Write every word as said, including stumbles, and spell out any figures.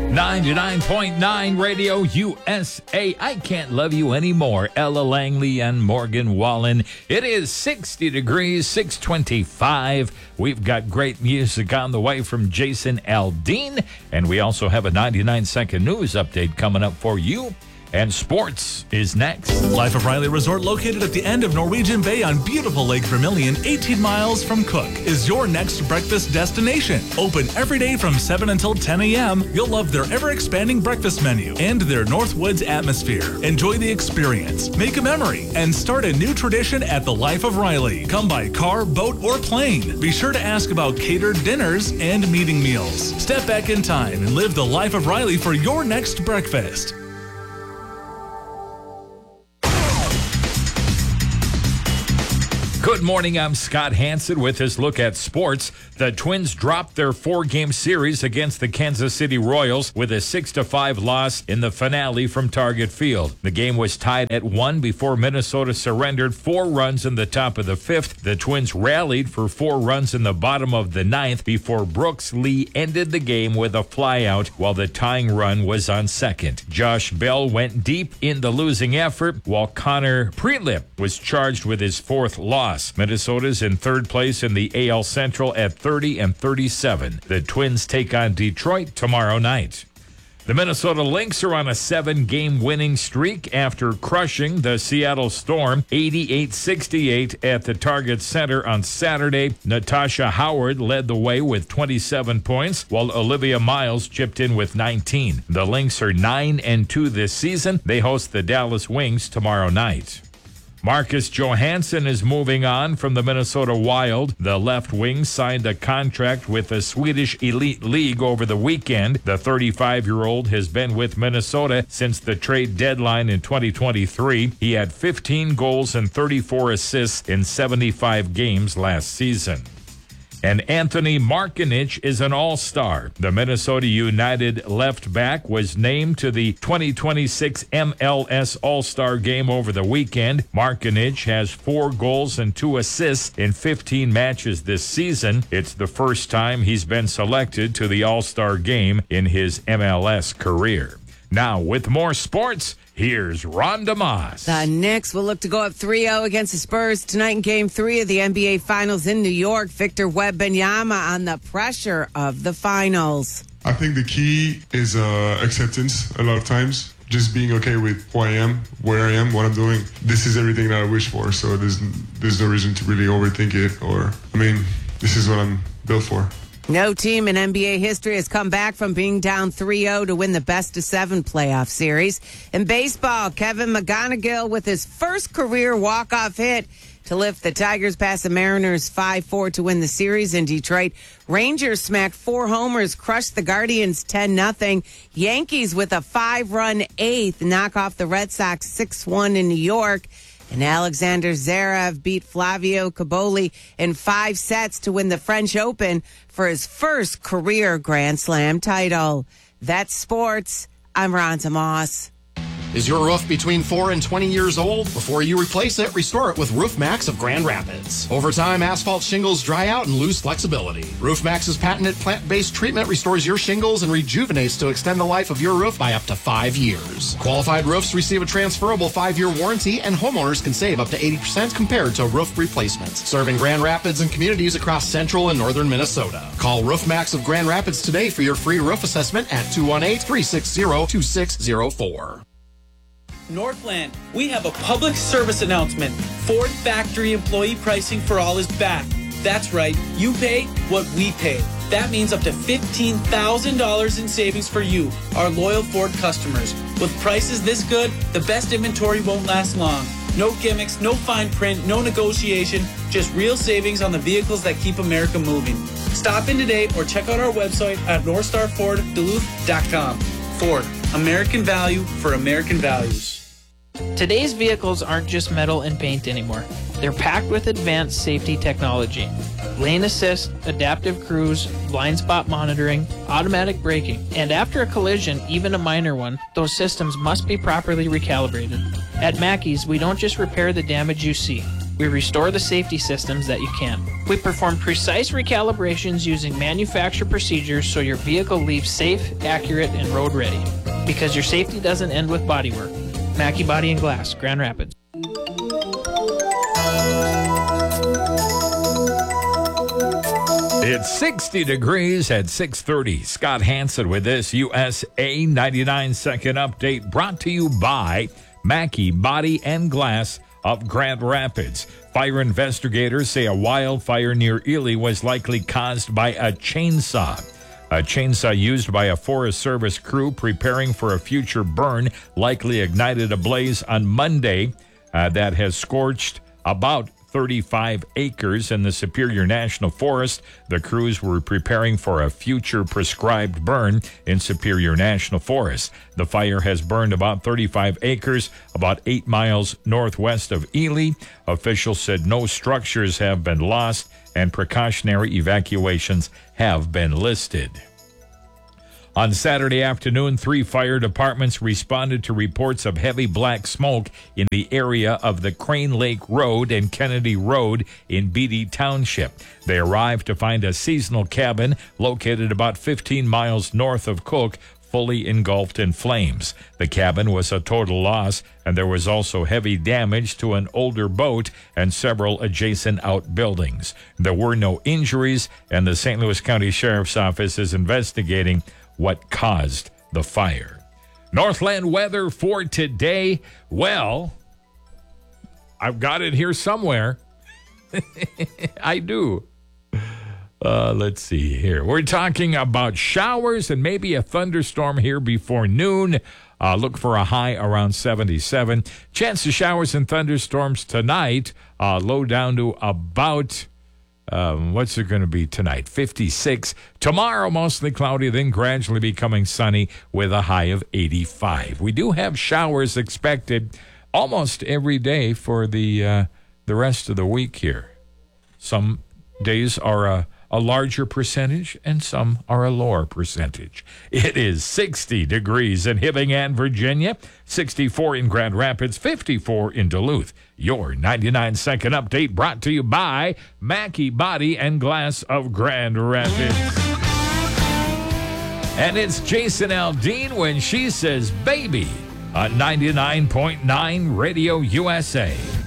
ninety-nine point nine Radio U S A. I Can't Love You Anymore. Ella Langley and Morgan Wallen. It is sixty degrees, six twenty-five. We've got great music on the way from Jason Aldean. And we also have a ninety-nine second news update coming up for you. And sports is next. Life of Riley Resort, located at the end of Norwegian Bay on beautiful Lake Vermilion, eighteen miles from Cook, is your next breakfast destination. Open every day from seven until ten a.m. You'll love their ever-expanding breakfast menu and their Northwoods atmosphere. Enjoy the experience, make a memory, and start a new tradition at the Life of Riley. Come by car, boat, or plane. Be sure to ask about catered dinners and meeting meals. Step back in time and live the Life of Riley for your next breakfast. Good morning, I'm Scott Hansen with this look at sports. The Twins dropped their four-game series against the Kansas City Royals with a six to five loss in the finale from Target Field. The game was tied at one before Minnesota surrendered four runs in the top of the fifth. The Twins rallied for four runs in the bottom of the ninth before Brooks Lee ended the game with a flyout while the tying run was on second. Josh Bell went deep in the losing effort while Connor Prelip was charged with his fourth loss. Minnesota's in third place in the A L Central at thirty and thirty-seven. The Twins take on Detroit tomorrow night. The Minnesota Lynx are on a seven-game winning streak after crushing the Seattle Storm eighty-eight sixty-eight at the Target Center on Saturday. Natasha Howard led the way with twenty-seven points, while Olivia Miles chipped in with nineteen. The Lynx are nine and two this season. They host the Dallas Wings tomorrow night. Marcus Johansson is moving on from the Minnesota Wild. The left wing signed a contract with the Swedish Elite League over the weekend. The thirty-five-year-old has been with Minnesota since the trade deadline in twenty twenty-three. He had fifteen goals and thirty-four assists in seventy-five games last season. And Anthony Markinich is an all-star. The Minnesota United left back was named to the twenty twenty-six M L S All-Star Game over the weekend. Markinich has four goals and two assists in fifteen matches this season. It's the first time he's been selected to the All-Star Game in his M L S career. Now, with more sports, here's Ron DeMoss. The Knicks will look to go up three oh against the Spurs tonight in Game three of the N B A Finals in New York. Victor Wembanyama on the pressure of the finals. I think the key is uh, acceptance a lot of times. Just being okay with who I am, where I am, what I'm doing. This is everything that I wish for, so there's, there's no reason to really overthink it. Or, I mean, this is what I'm built for. No team in N B A history has come back from being down three oh to win the best-of-seven playoff series. In baseball, Kevin McGonigal with his first career walk-off hit to lift the Tigers past the Mariners five four to win the series in Detroit. Rangers smacked four homers, crushed the Guardians ten nothing. Yankees with a five-run eighth knock off the Red Sox six one in New York. And Alexander Zverev beat Flavio Cobolli in five sets to win the French Open for his first career Grand Slam title. That's sports. I'm Ron DeMoss. Is your roof between four and twenty years old? Before you replace it, restore it with Roof Max of Grand Rapids. Over time, asphalt shingles dry out and lose flexibility. Roof Max's patented plant-based treatment restores your shingles and rejuvenates to extend the life of your roof by up to five years. Qualified roofs receive a transferable five-year warranty, and homeowners can save up to eighty percent compared to roof replacements. Serving Grand Rapids and communities across central and northern Minnesota. Call Roof Max of Grand Rapids today for your free roof assessment at two one eight, three six zero, two six zero four. Northland, we have a public service announcement. Ford factory employee pricing for all is back. That's right, you pay what we pay. That means up to fifteen thousand dollars in savings for you, our loyal Ford customers. With prices this good, the best inventory won't last long. No gimmicks, no fine print, no negotiation, just real savings on the vehicles that keep America moving. Stop in today or check out our website at north star ford duluth dot com. Ford, American value for American values. Today's vehicles aren't just metal and paint anymore. They're packed with advanced safety technology. Lane assist, adaptive cruise, blind spot monitoring, automatic braking, and after a collision, even a minor one, those systems must be properly recalibrated. At Mackey's, we don't just repair the damage you see. We restore the safety systems that you can't. We perform precise recalibrations using manufacturer procedures so your vehicle leaves safe, accurate, and road ready. Because your safety doesn't end with bodywork. Mackey Body and Glass, Grand Rapids. It's sixty degrees at six thirty. Scott Hansen with this U S A ninety-nine second update brought to you by Mackey Body and Glass of Grand Rapids. Fire investigators say a wildfire near Ely was likely caused by a chainsaw. A chainsaw used by a Forest Service crew preparing for a future burn likely ignited a blaze on Monday uh, that has scorched about thirty-five acres in the Superior National Forest. The crews were preparing for a future prescribed burn in Superior National Forest. The fire has burned about thirty-five acres, about eight miles northwest of Ely. Officials said no structures have been lost and precautionary evacuations have been listed. On Saturday afternoon, three fire departments responded to reports of heavy black smoke in the area of the Crane Lake Road and Kennedy Road in Beatty Township. They arrived to find a seasonal cabin located about fifteen miles north of Cook, fully engulfed in flames. The cabin was a total loss, and there was also heavy damage to an older boat and several adjacent outbuildings. There were no injuries, and the Saint Louis County Sheriff's Office is investigating what caused the fire. Northland weather for today. Well, I've got it here somewhere. I do. Uh, let's see here. We're talking about showers and maybe a thunderstorm here before noon. Uh, look for a high around seventy-seven. Chance of showers and thunderstorms tonight. Uh, low down to about... Um, what's it going to be tonight? fifty-six. Tomorrow, mostly cloudy, then gradually becoming sunny with a high of eighty-five. We do have showers expected almost every day for the uh, the rest of the week here. Some days are a, a larger percentage and some are a lower percentage. It is sixty degrees in Hibbing and Virginia, sixty-four in Grand Rapids, fifty-four in Duluth. Your ninety-nine second update brought to you by Mackey Body and Glass of Grand Rapids. And it's Jason Aldean when she says baby on ninety-nine point nine Radio U S A.